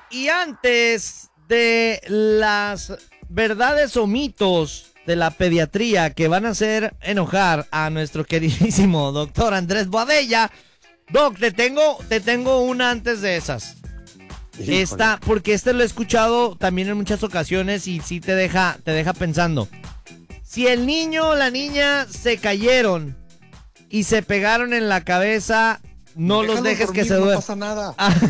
Y antes de las verdades o mitos de la pediatría que van a hacer enojar a nuestro queridísimo doctor Andrés Boadella, Doc, te tengo una antes de esas. Esta, porque este lo he escuchado también en muchas ocasiones y sí te deja pensando. Si el niño o la niña se cayeron y se pegaron en la cabeza, no los dejes dormir, que se no duerman. pasa nada.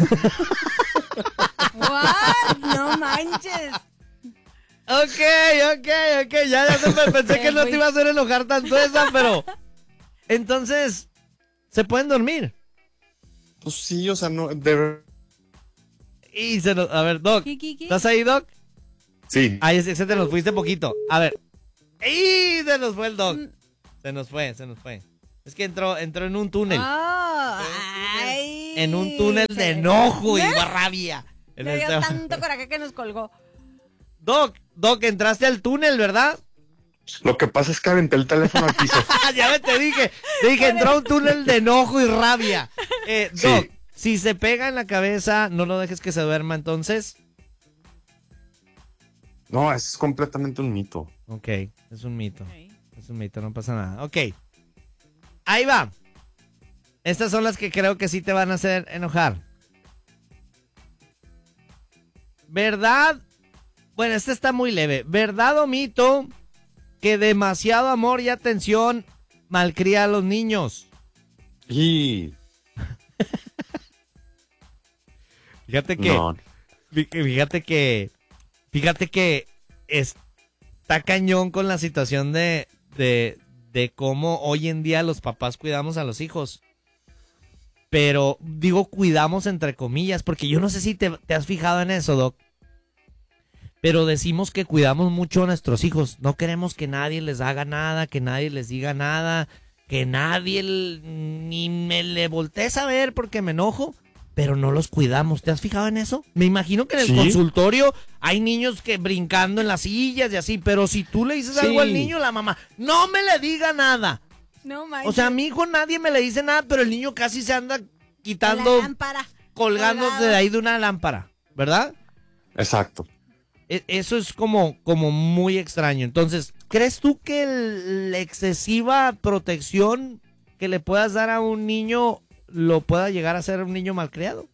What? No manches. Ok, pensé que no te iba a hacer enojar tanto esa, pero entonces, ¿se pueden dormir? Pues sí, o sea, no, Y a ver, Doc, ¿Qué? ¿estás ahí, Doc? Sí. Ahí se te nos fuiste poquito. A ver. ¡Y se nos fue el Doc! Se nos fue. Es que entró en un túnel. Oh, ay. En un túnel de enojo y rabia. Le dio tanto coraje que nos colgó. Doc, entraste al túnel, ¿verdad? Lo que pasa es que aventé el teléfono al piso. Ya te dije, entró a un túnel de enojo y rabia. Sí. Doc, si se pega en la cabeza, no lo dejes que se duerma, entonces. No, es completamente un mito. Ok, es un mito. Es un mito, no pasa nada. Ok. Ahí va. Estas son las que creo que sí te van a hacer enojar. ¿Verdad? Bueno, esta está muy leve. ¿Verdad o mito que demasiado amor y atención malcría a los niños? Y Fíjate que, no. fíjate que está cañón con la situación de cómo hoy en día los papás cuidamos a los hijos. Pero digo cuidamos entre comillas, porque yo no sé si te has fijado en eso, Doc. Pero decimos que cuidamos mucho a nuestros hijos. No queremos que nadie les haga nada, que nadie les diga nada, que nadie ni me le voltees a ver porque me enojo. Pero no los cuidamos. ¿Te has fijado en eso? Me imagino que en el consultorio hay niños que brincando en las sillas y así, pero si tú le dices algo al niño, la mamá, no me le diga nada. No manches. O sea, a mi hijo nadie me le dice nada, pero el niño casi se anda quitando, la lámpara, colgando de ahí de una lámpara, ¿verdad? Exacto. Eso es como muy extraño. Entonces, ¿crees tú que la excesiva protección que le puedas dar a un niño lo pueda llegar a ser un niño malcriado?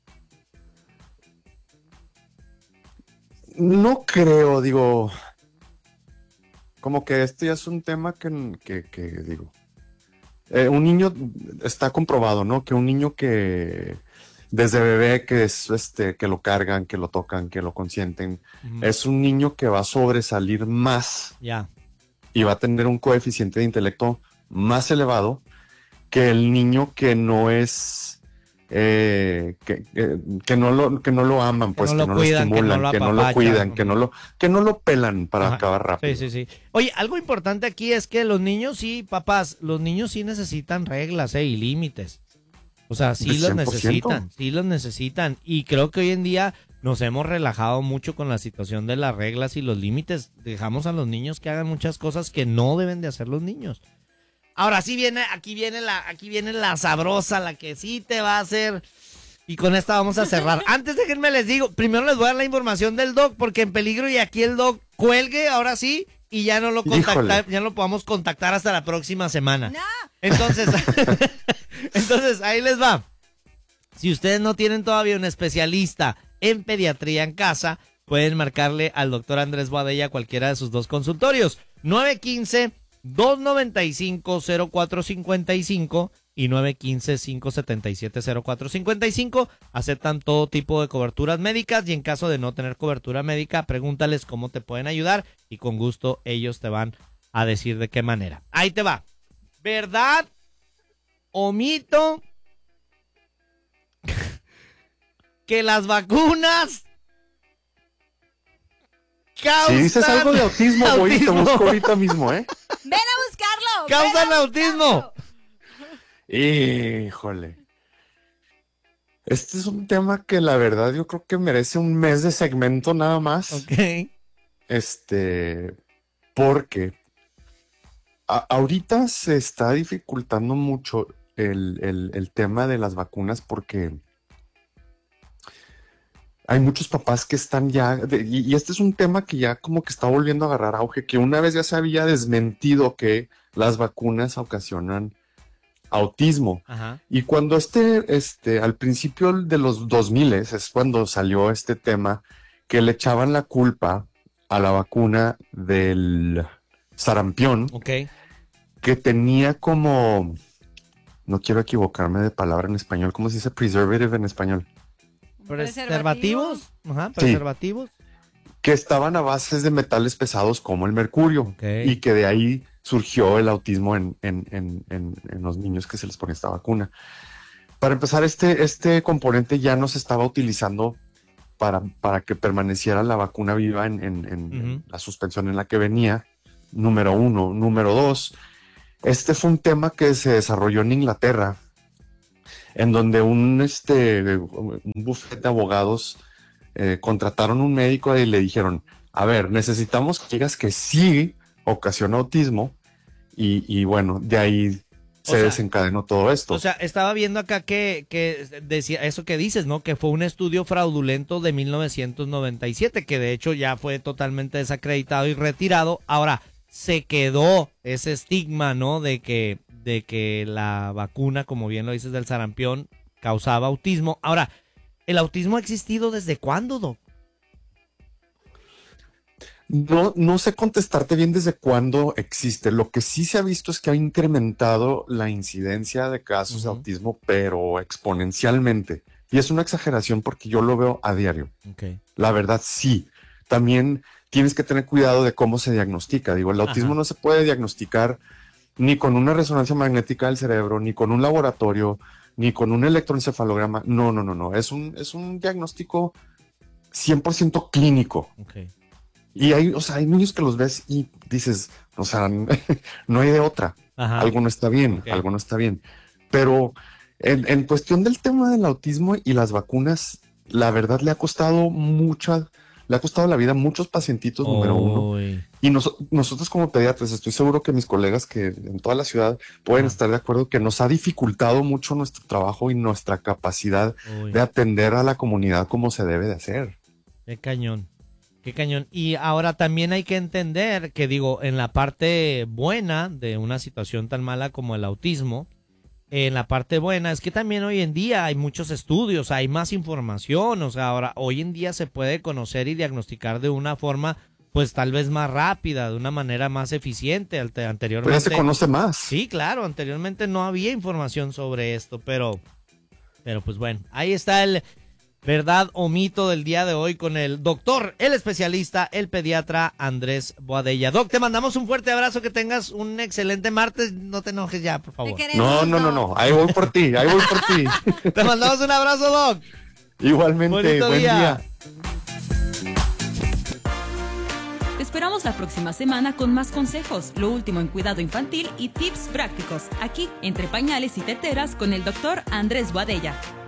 No creo, digo, como que esto ya es un tema que digo, un niño está comprobado, ¿no? Que un niño que desde bebé que es que lo cargan, que lo tocan, que lo consienten, es un niño que va a sobresalir más y va a tener un coeficiente de intelecto más elevado que el niño que no es que no lo aman, pues, que no lo estimulan, que no lo cuidan, que no lo pelan para acabar rápido. Sí. Oye, algo importante aquí es que los niños sí, papás, los niños sí necesitan reglas y límites. O sea, sí los necesitan. Y creo que hoy en día nos hemos relajado mucho con la situación de las reglas y los límites. Dejamos a los niños que hagan muchas cosas que no deben de hacer los niños. Ahora sí aquí viene la sabrosa, la que sí te va a hacer. Y con esta vamos a cerrar. Antes déjenme les digo, primero les voy a dar la información del Doc, porque en peligro y aquí el Doc cuelgue, ahora sí, y ya no lo podamos contactar hasta la próxima semana. No. Entonces ahí les va. Si ustedes no tienen todavía un especialista en pediatría en casa, pueden marcarle al doctor Andrés Boadella a cualquiera de sus dos consultorios. 915-295-0455 y 915-577-0455. Aceptan todo tipo de coberturas médicas y en caso de no tener cobertura médica, pregúntales cómo te pueden ayudar y con gusto ellos te van a decir de qué manera. Ahí te va. ¿Verdad o mito que las vacunas causan... Si dices algo de autismo, voy y te busco ahorita mismo, ¿eh? ¡Ven a buscarlo! ¡Causan autismo! Híjole. Este es un tema que la verdad yo creo que merece un mes de segmento nada más. Ok. Porque ahorita se está dificultando mucho el tema de las vacunas porque hay muchos papás que están ya, y este es un tema que ya como que está volviendo a agarrar auge, que una vez ya se había desmentido que las vacunas ocasionan autismo. Ajá. Y cuando al principio de los 2000 es cuando salió este tema que le echaban la culpa a la vacuna del sarampión, Ok. que tenía como, no quiero equivocarme de palabra en español, ¿cómo se dice preservative en español? Preservativos. Ajá, preservativos. Que estaban a bases de metales pesados como el mercurio, Ok. y que de ahí surgió el autismo en los niños que se les pone esta vacuna. Para empezar, este componente ya no se estaba utilizando para que permaneciera la vacuna viva en la suspensión en la que venía, número uno. Número dos, este fue un tema que se desarrolló en Inglaterra, en donde un bufete de abogados contrataron un médico y le dijeron, a ver, necesitamos que digas que sí ocasiona autismo, y bueno, de ahí se desencadenó todo esto. O sea, estaba viendo acá que decía eso que dices, ¿no? Que fue un estudio fraudulento de 1997, que de hecho ya fue totalmente desacreditado y retirado. Ahora, se quedó ese estigma, ¿no? De que la vacuna, como bien lo dices, del sarampión, causaba autismo. Ahora, ¿el autismo ha existido desde cuándo, Doc? No sé contestarte bien desde cuándo existe. Lo que sí se ha visto es que ha incrementado la incidencia de casos de autismo, pero exponencialmente. Y es una exageración porque yo lo veo a diario. Okay. La verdad, sí. También tienes que tener cuidado de cómo se diagnostica. Digo, el autismo no se puede diagnosticar ni con una resonancia magnética del cerebro, ni con un laboratorio, ni con un electroencefalograma. No. Es un diagnóstico 100% clínico. Okay. Y hay niños que los ves y dices, no hay de otra. Ajá. Algo no está bien, Okay. algo no está bien. Pero en cuestión del tema del autismo y las vacunas, la verdad le ha costado la vida a muchos pacientitos, número uno. Y nosotros como pediatras, estoy seguro que mis colegas que en toda la ciudad pueden estar de acuerdo que nos ha dificultado mucho nuestro trabajo y nuestra capacidad de atender a la comunidad como se debe de hacer. Qué cañón. Qué cañón. Y ahora también hay que entender que, digo, en la parte buena de una situación tan mala como el autismo, en la parte buena es que también hoy en día hay muchos estudios, hay más información, o sea, ahora hoy en día se puede conocer y diagnosticar de una forma, pues tal vez más rápida, de una manera más eficiente. Anteriormente. Pero ya se conoce más. Sí, claro, anteriormente no había información sobre esto, pero pues bueno, ahí está el verdad o mito del día de hoy con el doctor, el especialista, el pediatra Andrés Boadella. Doc, te mandamos un fuerte abrazo, que tengas un excelente martes, no te enojes ya, por favor. No, ahí voy por ti. Te mandamos un abrazo, Doc. Igualmente, bonito buen día. Te esperamos la próxima semana con más consejos, lo último en cuidado infantil y tips prácticos, aquí entre pañales y teteras con el doctor Andrés Boadella.